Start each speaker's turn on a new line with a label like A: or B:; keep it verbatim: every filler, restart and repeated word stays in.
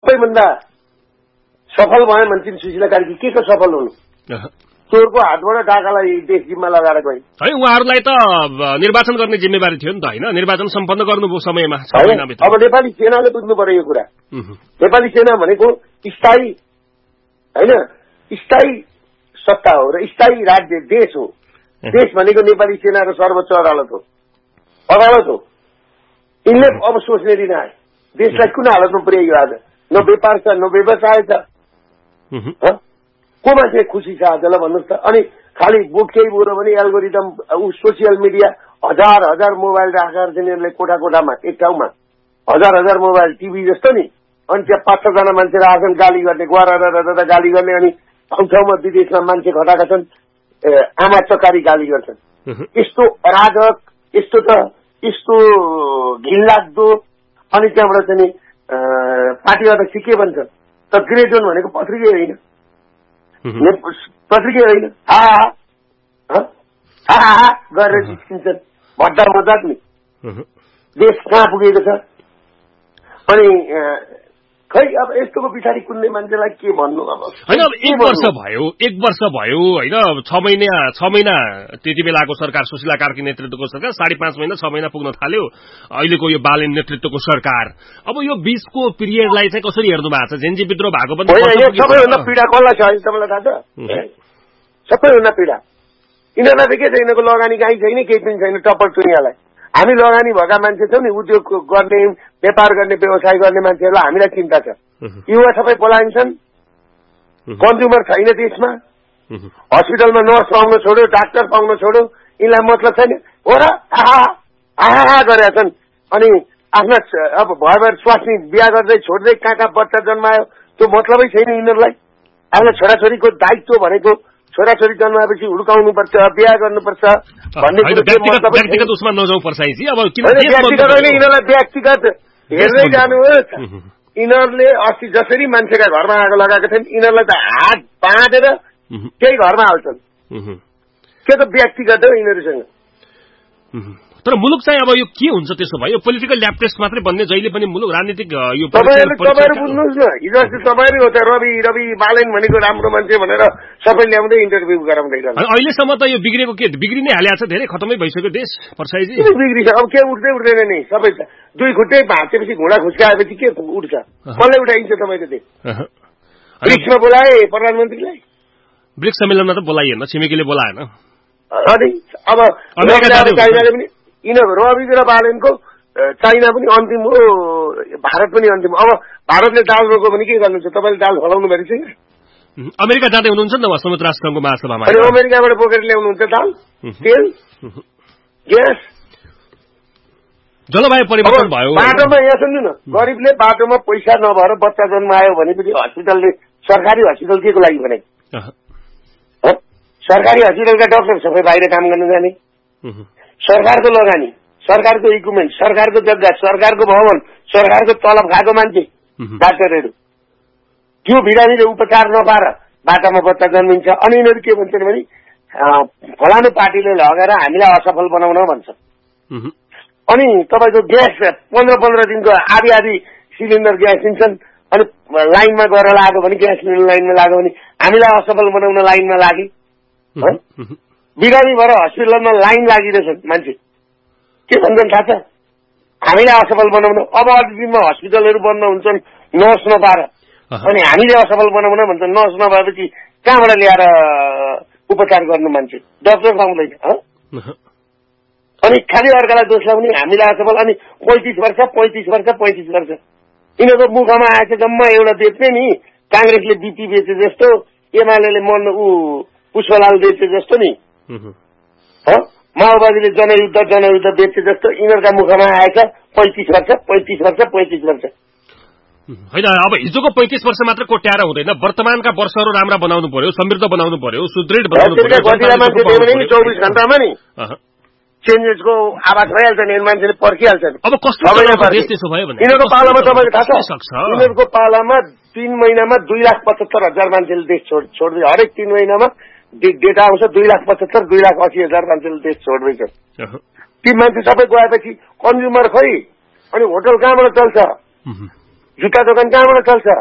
A: सबैभन्दा सफल भयो भन्छन् सुशीला कार्की। के को सफल हुनु? चोरको हातबाट डाकालाई देश जिम्मा लगाएर गए
B: है। उहाँहरूलाई त निर्वाचन गर्ने जिम्मेवारी थियो नि त होइन? निर्वाचन सम्पन्न गर्नुभयो समयमा।
A: अब नेपाली सेनाले बुझ्नु पर्यो यो कुरा। नेपाली सेना भनेको स्थायी होइन, स्थायी सत्ता हो र स्थायी राज्य देश हो। देश भनेको नेपाली सेना र सर्वोच्च अदालत हो, अदालत हो। यिनले अब सोच्ने दिन आए देशलाई कुन हालतमा पुर्याइयो आज। न व्यापार छ, न व्यवसाय छ। को मान्छे खुसी छ आज ल भन्नुहोस् त? अनि खालि बुक केही बोल्यो भने एल्गोरिदम ऊ सोसियल मिडिया हजार हजार मोबाइल राखेर चाहिँ यिनीहरूले कोठा कोठामा एक ठाउँमा हजार हजार मोबाइल टिभी जस्तो नि। अनि त्यहाँ पाँच छजना मान्छे राखेछन् गाली गर्ने, ग्वारा गाली गर्ने। अनि ठाउँ ठाउँमा विदेशमा मान्छे खटाएका छन्, आमा चकारी गाली गर्छन्। यस्तो अराजक, यस्तो त यस्तो घिनलाग्दो। अनि त्यहाँबाट चाहिँ पार्टी अध्यक्ष के भन्छ त? ग्रे जोन भनेको पत्रिकै होइन, पत्रिकै होइन। हा हा गरेर निस्किन्छन् भद्दा मजाक नि। देश कहाँ पुगेको छ? अनि खै अब यस्तोको पछाडि कुनै मान्छेलाई के भन्नु? अब
B: होइन, अब एक वर्ष भयो एक वर्ष भयो होइन, छ महिना छ महिना त्यति बेलाको सरकार, सुशीला कार्की नेतृत्वको सरकार साढे पाँच महिना छ महिना पुग्न थाल्यो अहिलेको यो बालेन नेतृत्वको सरकार। अब यो बीचको पिरियडलाई चाहिँ कसरी हेर्नु भएको छ? जेन्जी विद्रोह भएको पनि
A: सबैभन्दा पीडा कसलाई छ तपाईँलाई थाहा छ? सबैभन्दा पीडा यिनीहरूलाई के छ? यिनीहरूको लगानी काहीँ छैन, केही पनि छैन। टप्पर टुनियालाई हामी लगानी भएका मान्छे छौँ नि, उद्योग गर्ने, व्यापार गर्ने, व्यवसाय गर्ने मान्छेहरूलाई हामीलाई चिन्ता छ। युवा सबै पलायन छन्, कन्ज्युमर छैन देशमा, हस्पिटलमा नर्स पाउन छोड्यो, डाक्टर पाउन छोड्यो, यिनलाई मतलब छैन हो र? आहा आहा गरेका छन्। अनि आफ्ना अब भयो भएर स्वास्नी बिहा गर्दै छोड्दै कहाँ कहाँ बच्चा जन्मायो, त्यो मतलबै छैन यिनीहरूलाई। आफ्नो छोराछोरीको दायित्व भनेको छोराछोरी जन्माएपछि हुर्काउनुपर्छ, बिहा गर्नुपर्छ भन्ने
B: व्यक्तिगत उसमा नजाउँ पर्साइजी। अब
A: व्यक्तिगत होइन, यिनीहरूलाई व्यक्तिगत हेर्दै जानुहोस्। यिनीहरूले अस्ति जसरी मान्छेका घरमा आगो लगाएका छन्, यिनीहरूलाई त हात बाँधेर केही घरमा हाल्छन्। के त व्यक्तिगत हो यिनीहरूसँग।
B: तर मुलुक चाहिँ अब यो के हुन्छ त्यसो भए? यो पोलिटिकल ल्याब टेस्ट मात्रै बन्ने जहिले पनि मुलुक राजनीतिक यो
A: तपाईँहरू तपाईँहरू बुझ्नुहोस् न। हिजो अस्ति तपाईँहरू हो त रवि रवि बालेन भनेको राम्रो मान्छे भनेर सबै ल्याउँदै इन्टरभ्यू गराउँदै गर्नु।
B: अहिलेसम्म त यो बिग्रेको के बिग्रि नै हालेको छ, धेरै खतमै भइसक्यो देश पर्साइजी।
A: बिग्रिछ अब के उठ्दै उठ्दैन नि सबै। दुई खुट्टै भाँचेपछि घुँडा खुस्काएपछि के उठ्छ? कसले उठाइन्छ तपाईँको देश? ब्रिक्समा बोलाए प्रधानमन्त्रीलाई,
B: ब्रिक्स सम्मेलनमा त बोलाइएन, छिमेकीले बोलाएन।
A: अनि अब चाइनाले पनि यिनीहरू रवि र बालेनको चाइना पनि अन्तिम हो, भारत पनि अन्तिम। अब भारतले दाल रोक्यो भने के गर्नुहुन्छ? तपाईँले दाल फलाउनु भएको छैन?
B: अमेरिका जाँदै हुनुहुन्छ नि त संयुक्त राष्ट्र संघको महासभामा।
A: अनि अमेरिकाबाट बोकेर ल्याउनुहुन्छ दाल, तेल, ग्यास।
B: जलवायु परिवर्तन भयो।
A: बाटोमा यहाँ सुन्नु न, गरिबले बाटोमा पैसा नभएर बच्चा जन्मायो भनेपछि हस्पिटलले, सरकारी हस्पिटल के को लागि भने? सरकारी हस्पिटलका डाक्टर सबै बाहिर काम गर्न जाने। सरकारको लगानी, सरकारको इक्विपमेन्ट, सरकारको जग्गा, सरकारको भवन, सरकारको तलब खाएको मान्छे डाक्टरहरू, त्यो बिरामीले उपचार नपाएर बाटामा बच्चा जन्मिन्छ। अनि यिनीहरू के भन्छन् भने फलानु पार्टीले लगेर हामीलाई असफल बनाउन भन्छ। अनि तपाईँको ग्यास पन्ध्र पन्ध्र दिनको आधी आधी सिलिन्डर ग्यास दिन्छन्। अनि लाइनमा गएर लाग्यो भने, ग्यास लिनु लाइनमा लाग्यो भने हामीलाई असफल बनाउन लाइनमा लागि बिरामी भएर हस्पिटलमा लाइन लागिरहेछन् मान्छे। के भन्छन् थाहा छ? हामीलाई असफल बनाउन। अब अझ दिनमा हस्पिटलहरू बन्द हुन्छन् नर्स नपाएर, अनि हामीले असफल बनाउन भन्छन्। नर्स नभएपछि कहाँबाट ल्याएर उपचार गर्नु मान्छे? डाक्टर पाउँदैन। अनि खालि अर्कालाई दोष लगाउने हामीलाई असफल। अनि पैँतिस वर्ष पैँतिस वर्ष पैँतिस वर्ष यिनीहरूको मुखमा आएछ जम्मा एउटा बेच्ने नि, काङ्ग्रेसले बिपी बेचे जस्तो, एमाले मन ऊ पुष्पलाल बेचे जस्तो नि, माओवादीले जनयुद्ध जनयुद्ध बेचे जस्तो यिनीहरूका मुखमा आएछ पैँतिस वर्ष पैँतिस वर्ष पैँतिस वर्ष।
B: होइन, अब हिजोको पैँतिस वर्ष मात्र कोट्याएर हुँदैन, वर्तमानका वर्षहरू राम्रा बनाउनु पर्यो, समृद्ध बनाउनु पर्यो, सुदृढ बनाउनु पर्यो।
A: चौबिस घण्टामा नि चेन्जेसको आवाज भइहाल्छ नि, मान्छेले पर्खिहाल्छन्।
B: अब कस्तो देश त्यसो भयो भने
A: यिनीहरूको पालामा तपाईँको थाहा छ? यिनीहरूको पालामा तीन महिनामा दुई लाख पचहत्तर हजार मान्छेले देश छोड छोड्दै, हरेक तीन महिनामा डेटा आउँछ दुई लाख पचहत्तर दुई लाख अस्सी हजार मान्छेले देश छोड्दैछ। ती मान्छे सबै गएपछि कन्ज्युमर खै? अनि होटल कहाँबाट चल्छ? जुत्ता दोकान कहाँबाट चल्छ?